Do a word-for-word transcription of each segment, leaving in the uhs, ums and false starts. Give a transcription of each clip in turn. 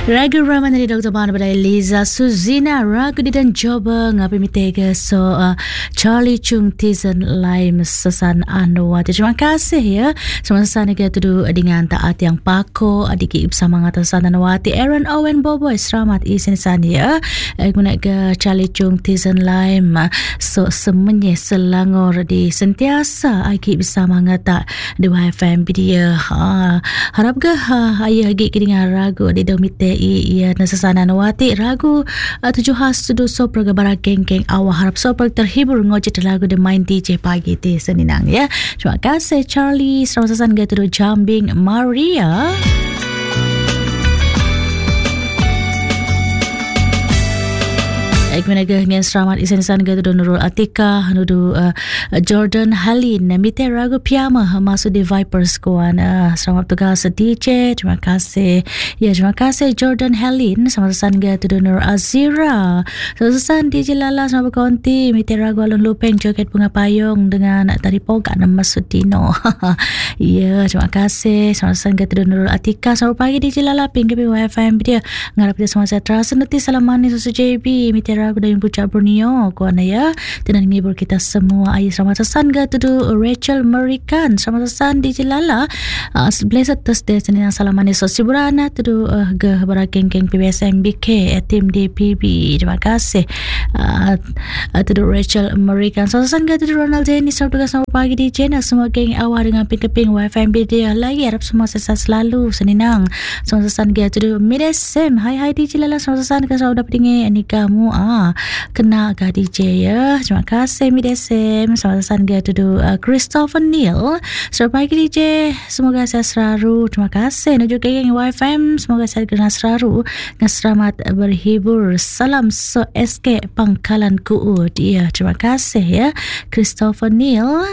Ragu Rahman dari Doktor Bana pada Liza Suzina Ragu di dan coba ngapi mitega so uh, Charlie Chung Tizen Laim Sesan Anwati. Terima kasih ya sama-sama kita tudu dengan taat yang pako adik bersama ngatasan Anwati Aaron Owen Boboy selamat isin san ya guna ke Charlie Chung Tizen Laim so semenye selangor di sentiasa adik bersama ngata di W F M dia ha, harap ke ha, ayah adik dengan ragu di domite ia nasasana nawati ragu uh, tujuh khas tuduh sopra gabara geng-geng awal harap sopra terhibur ngojit lagu de main D J pagi di seninang ya. Terima kasih Charlie selamat sasan gaya tuduh Jambing Maria. Ek menaga dengan selamat isan-isan gaya tuduh Nurul Atika nuduh uh, Jordan Halin mite ragu piama masuk di Vipers kuan uh, selamat tugas D J. Terima kasih ya, terima kasih Jordan Halin selamat sasan gaya tuduh Nur Azira selamat sasan D J Lala selamat berkonti mite ragu alun lupeng joget bunga payung dengan tari poga nama Sudino. Ya terima kasih selamat sasan gaya tuduh Nurul Atika selamat pagi D J Lala pinggapi W F M dia ngarap dia semua saya terasa nanti salam manis susu J B mite aku dari Puncak Borneo kuana ya dan menghibur kita semua. Ayo selamat sasan ga tudu Rachel Merikan selamat sasan di Jelala uh, blessed Thursday senin salam manis sosiburana tudu uh, ga barakeng-keng P B S M B K tim D P B. Terima kasih uh, uh, tudu Rachel Merikan selamat sasan ga tudu Ronald Jenny selamat tugas selamat pagi di channel semua geng awal dengan ping-keping W F M B dia lagi harap semua sehat selalu seninang selamat sasan ga tudu Midesem hai hai di Jelala selamat sasan ga selamat dapat tinggi nikamu ah kena ke D J ya. Terima kasih Midesem selamat sasan ga tudu uh, Christopher Neil selamat pagi D J semoga sehat selalu. Terima kasih dan juga geng Y F M semoga sehat kena selalu dan selamat berhibur. Salam so S K Pangkalan Kuud ya. Terima kasih ya Christopher Neil.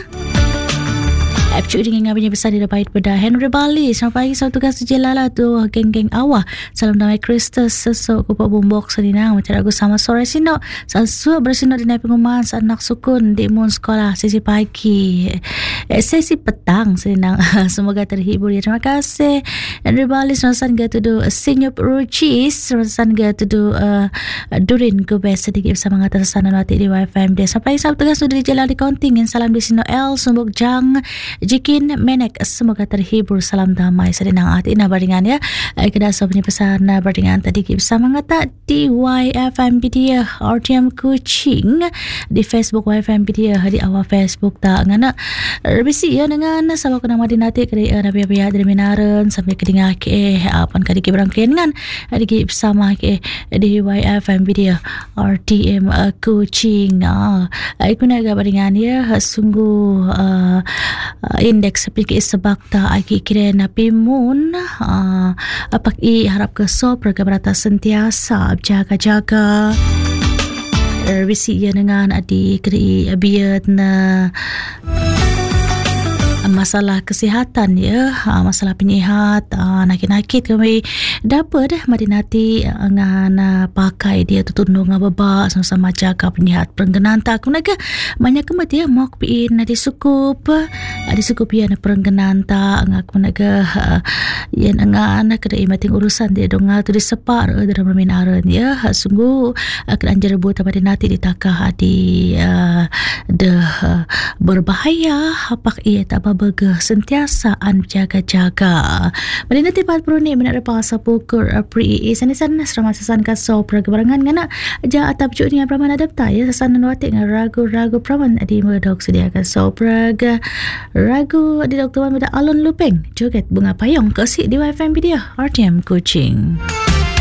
Apcu dengan ngabinya besar di dapat pada Henry Bali selamat pagi selamat tugas D J Lala tu geng-geng awah salam damai Kristus sesok kupak bumbok seninang macam aku sama sore sinok sasua bersinok di naik pengumuman anak sukun di mun sekolah sesi pagi eh, sesi petang seninang semoga terhibur ya. Terima kasih Henry Bali selamat ga tudu Sinyup Ruchis selamat ga tudu uh, Durin Gubes sedikit bersama ngatasan nanti di W F M dia sampai selamat tugas sudah di jalan di kontingin salam di Sino L Sumbuk Jang Jikin Menek semoga terhibur salam damai sedenang hati na baringan ya kedasa punya pesan na baringan tadi bersama ngata di Y F M B dia R T M Kuching di Facebook Y F M B dia di awal Facebook tak ngana rebisi ya dengan sama kena madinati kaya na biya-biya dari minaran sampai kedinga ke apan kadiki berangkian kan adiki bersama ke di Y F M B dia R T M Kuching ah aku nak baringan ya sungguh uh, indeks pikir sebakta aki kira napi mun uh, apak i harap ke so pergabrata sentiasa jaga-jaga revisi ya dengan adik kri biat na masalah kesihatan ya masalah penyihat nakit-nakit kami dapat dah madinati dengan pakai dia tutundung ababa sama-sama jaga penyihat perengganan tak kunaga banyak kemat ya mau piin di sukup di sukup ya na perengganan tak ngaku naga ya ngan kada imating urusan dia dongal tu disepar dalam berminaran ya sungguh akan anjar buat madinati ditakah di uh, de uh, berbahaya apak ia tak berge sentiasa an jaga-jaga. Pada nanti empat puluh ni minat repasa poker pri isan-isan selamat sasan kasau pergebarangan ngana ja atap juk ni praman adapta ya sasan nuatik dengan ragu-ragu praman di medok sedia kasau praga ragu di doktor pada alun lupeng joget bunga payung kesik di W F M dia R T M Kuching.